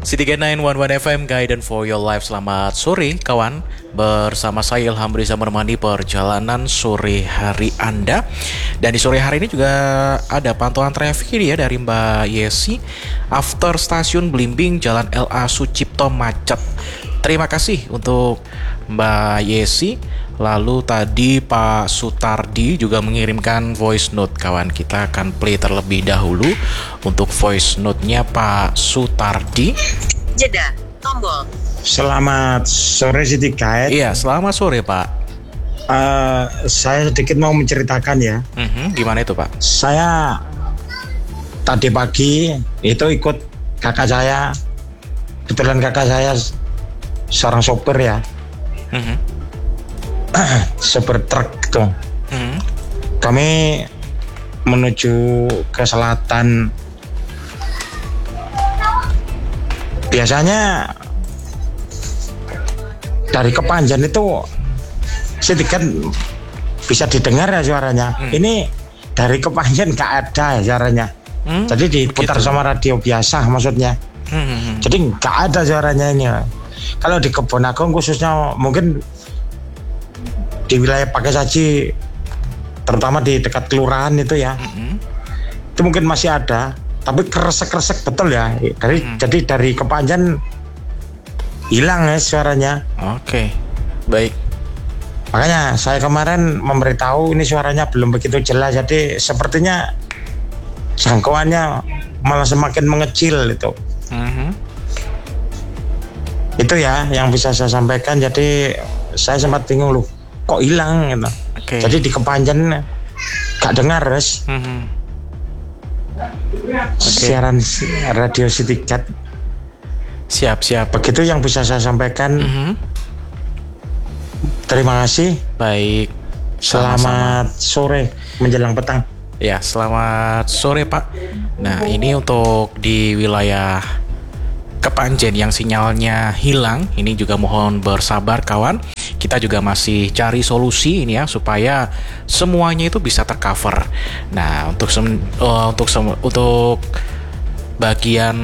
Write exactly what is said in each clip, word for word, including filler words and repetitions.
City sembilan satu satu F M, Guidance for Your Life. Selamat sore kawan. Bersama saya Ilham Riza menemani perjalanan sore hari Anda. Dan di sore hari ini juga ada pantauan traffic ini ya dari Mbak Yesi. After stasiun Belimbing, Jalan L A Sucipto macet. Terima kasih untuk Mbak Yesi. Lalu tadi Pak Sutardi juga mengirimkan voice note. Kawan, kita akan play terlebih dahulu untuk voice note-nya Pak Sutardi. Jeda, tombol. Selamat sore Siti Guide. Iya, selamat sore Pak. Uh, saya sedikit mau menceritakan ya. Mm-hmm, gimana itu Pak? Saya tadi pagi itu ikut kakak saya. Kebetulan kakak saya seorang sopir ya. Mm-hmm. Sopir truk gitu. Mm-hmm. Kami menuju ke selatan. Biasanya dari Kepanjen itu sedikit bisa didengar ya suaranya. Hmm. Ini dari Kepanjen nggak ada ya suaranya. Hmm, Jadi diputar begitu. Sama radio biasa maksudnya. Hmm. Jadi nggak ada suaranya ini. Kalau di Kebon Agung khususnya mungkin di wilayah Pakesaji, terutama di dekat kelurahan itu ya, hmm. itu mungkin masih ada. Tapi kresek-kresek betul ya. Dari, hmm. Jadi dari Kepanjen hilang ya suaranya. Oke, baik. Makanya saya kemarin memberitahu ini suaranya belum begitu jelas. Jadi sepertinya jangkauannya malah semakin mengecil itu. Hmm. Itu ya yang bisa saya sampaikan. Jadi saya sempat bingung loh, kok hilang gitu. Okay. Jadi di Kepanjen gak dengar res. Hmm. Okay. Siaran radio City Cat. Siap, siap. Begitu yang bisa saya sampaikan. Mm-hmm. Terima kasih. Baik. Selamat Sama-sama. Sore menjelang petang. Ya, selamat sore Pak. Nah, ini untuk di wilayah Kepanjen yang sinyalnya hilang, ini juga mohon bersabar kawan. Kita juga masih cari solusi ini ya supaya semuanya itu bisa tercover. Nah, untuk sem- uh, untuk sem- untuk bagian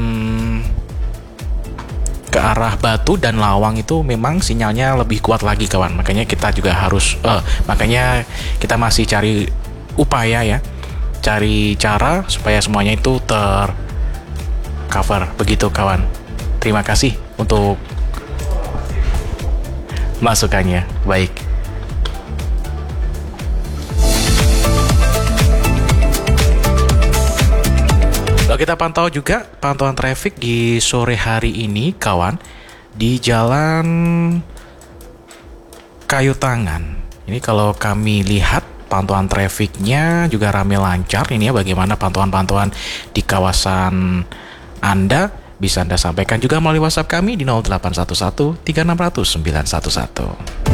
ke arah Batu dan Lawang itu memang sinyalnya lebih kuat lagi kawan. Makanya kita juga harus uh, makanya kita masih cari upaya ya. Cari cara supaya semuanya itu tercover. Begitu kawan. Terima kasih untuk masukannya. Baik. Lalu kita pantau juga pantauan traffic di sore hari ini kawan di Jalan Kayu Tangan. Ini kalau kami lihat pantauan trafficnya juga ramai lancar. Ini ya bagaimana pantauan-pantauan di kawasan Anda. Bisa Anda sampaikan juga melalui WhatsApp kami di nol delapan satu satu tiga enam nol nol sembilan satu satu.